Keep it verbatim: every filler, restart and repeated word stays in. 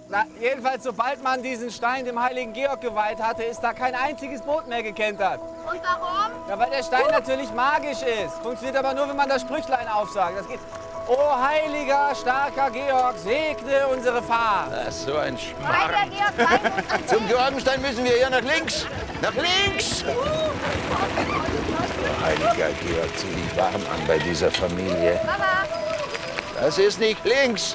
Na, jedenfalls, sobald man diesen Stein dem heiligen Georg geweiht hatte, ist da kein einziges Boot mehr gekentert. Und warum? Ja, weil der Stein uh. natürlich magisch ist. Funktioniert aber nur, wenn man das Sprüchlein aufsagt. Das geht. O heiliger, starker Georg, segne unsere Fahrt. Ach, so ein Schmarrn. Heiliger Georg, zeig uns den Zum Georgenstein müssen wir hier nach links. Nach links! Uh. Oh, heiliger Georg, zieh dich warm an bei dieser Familie. Mama! Das ist nicht links.